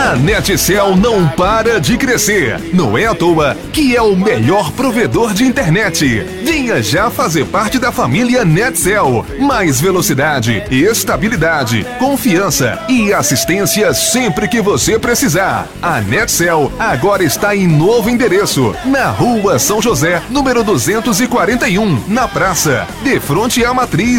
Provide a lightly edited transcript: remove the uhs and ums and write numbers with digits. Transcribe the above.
A Netcel não para de crescer. Não é à toa que é o melhor provedor de internet. Venha já fazer parte da família Netcel. Mais velocidade, estabilidade, confiança e assistência sempre que você precisar. A Netcel agora está em novo endereço, na Rua São José, número 241, na praça, de frente à Matriz